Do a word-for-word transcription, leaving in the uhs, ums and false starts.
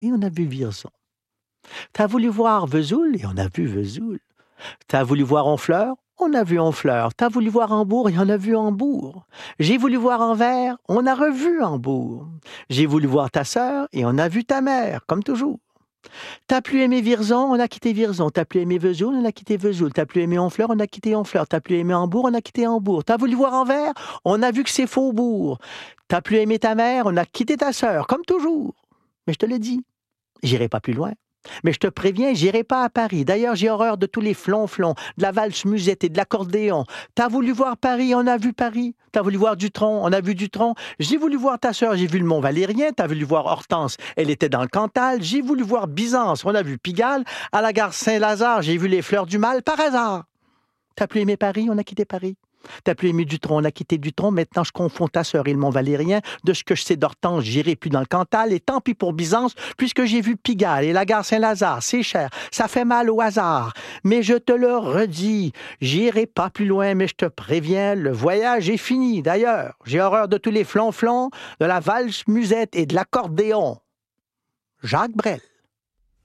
et on a vu Vierzon. T'as voulu voir Vesoul et on a vu Vesoul. T'as voulu voir Honfleur, on a vu Honfleur. T'as voulu voir Hambourg et on a vu Hambourg. J'ai voulu voir Anvers, on a revu Hambourg. J'ai voulu voir ta sœur et on a vu ta mère, comme toujours. T'as plus aimé Vierzon, on a quitté Vierzon. T'as plus aimé Vesoul, on a quitté Vesoul. T'as plus aimé Honfleur, on a quitté Honfleur. T'as plus aimé Hambourg, on a quitté Hambourg. T'as voulu voir Anvers, on a vu que c'est Faubourg. T'as plus aimé ta mère, on a quitté ta sœur, comme toujours. Mais je te le dis, j'irai pas plus loin. Mais je te préviens, j'irai pas à Paris. D'ailleurs, j'ai horreur de tous les flonflons, de la valse musette et de l'accordéon. T'as voulu voir Paris, on a vu Paris. T'as voulu voir Dutronc, on a vu Dutronc. J'ai voulu voir ta sœur, j'ai vu le Mont Valérien. T'as voulu voir Hortense, elle était dans le Cantal. J'ai voulu voir Byzance, on a vu Pigalle. À la gare Saint-Lazare, j'ai vu les Fleurs du Mal, par hasard. T'as plus aimé Paris, on a quitté Paris. T'as plus aimé Dutronc, on a quitté Dutronc. Maintenant, je confonds ta sœur et le Mont Valérien. De ce que je sais d'Hortense, j'irai plus dans le Cantal. Et tant pis pour Byzance, puisque j'ai vu Pigalle et la gare Saint-Lazare. C'est cher, ça fait mal au hasard. Mais je te le redis, j'irai pas plus loin, mais je te préviens, le voyage est fini. D'ailleurs, j'ai horreur de tous les flonflons, de la valse musette et de l'accordéon. Jacques Brel.